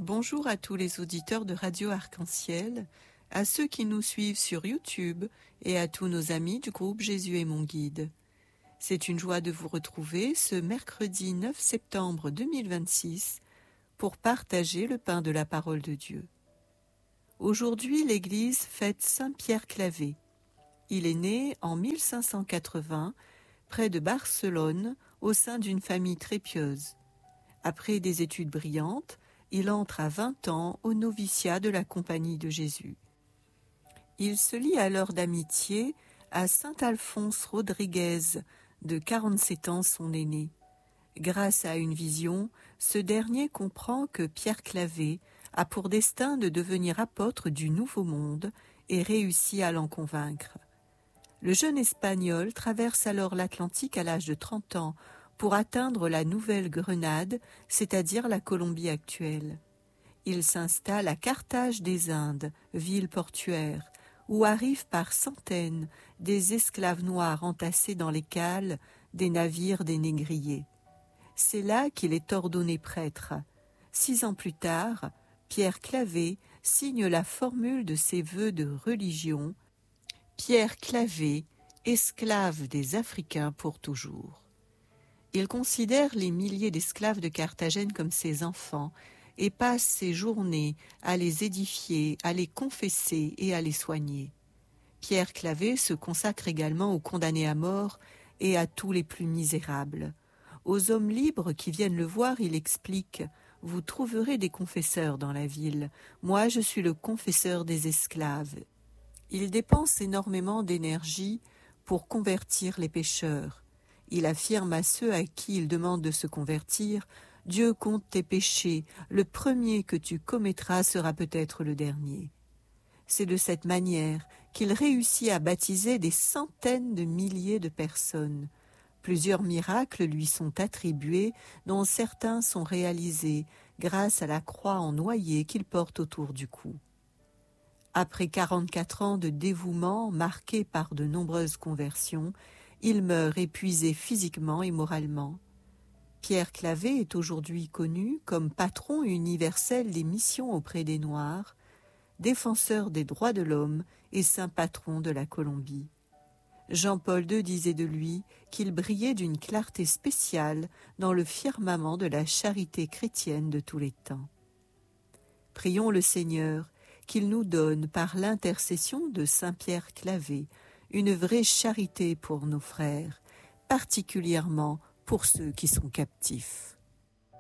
Bonjour à tous les auditeurs de Radio Arc-en-Ciel, à ceux qui nous suivent sur YouTube et à tous nos amis du groupe Jésus est mon guide. C'est une joie de vous retrouver ce mercredi 9 septembre 2026 pour partager le pain de la parole de Dieu. Aujourd'hui, l'Église fête Saint Pierre Claver. Il est né en 1580 près de Barcelone au sein d'une famille très pieuse. Après des études brillantes, il entre à 20 ans au noviciat de la Compagnie de Jésus. Il se lie alors d'amitié à saint Alphonse Rodriguez, de 47 ans son aîné. Grâce à une vision, ce dernier comprend que Pierre Claver a pour destin de devenir apôtre du Nouveau Monde et réussit à l'en convaincre. Le jeune Espagnol traverse alors l'Atlantique à l'âge de 30 ans pour atteindre la Nouvelle-Grenade, c'est-à-dire la Colombie actuelle. Il s'installe à Carthage des Indes, ville portuaire, où arrivent par centaines des esclaves noirs entassés dans les cales des navires des négriers. C'est là qu'il est ordonné prêtre. 6 ans plus tard, Pierre Claver signe la formule de ses vœux de religion, Pierre Claver, esclave des Africains pour toujours. Il considère les milliers d'esclaves de Carthagène comme ses enfants et passe ses journées à les édifier, à les confesser et à les soigner. Pierre Claver se consacre également aux condamnés à mort et à tous les plus misérables. Aux hommes libres qui viennent le voir, il explique « Vous trouverez des confesseurs dans la ville. Moi, je suis le confesseur des esclaves. » Il dépense énormément d'énergie pour convertir les pécheurs. Il affirme à ceux à qui il demande de se convertir « Dieu compte tes péchés, le premier que tu commettras sera peut-être le dernier. » C'est de cette manière qu'il réussit à baptiser des centaines de milliers de personnes. Plusieurs miracles lui sont attribués, dont certains sont réalisés grâce à la croix en noyer qu'il porte autour du cou. Après 44 ans de dévouement marqués par de nombreuses conversions, il meurt épuisé physiquement et moralement. Pierre Claver est aujourd'hui connu comme patron universel des missions auprès des Noirs, défenseur des droits de l'homme et saint patron de la Colombie. Jean-Paul II disait de lui qu'il brillait d'une clarté spéciale dans le firmament de la charité chrétienne de tous les temps. Prions le Seigneur qu'il nous donne par l'intercession de saint Pierre Claver une vraie charité pour nos frères, particulièrement pour ceux qui sont captifs.